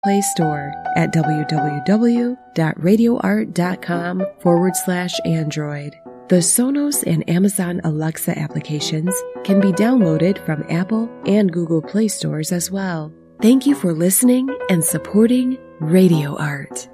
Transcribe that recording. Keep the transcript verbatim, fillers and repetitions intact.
Play Store at www.radioart.com forward slash Android. The Sonos and Amazon Alexa applications can be downloaded from Apple and Google Play stores as well. Thank you for listening and supporting Radio Art.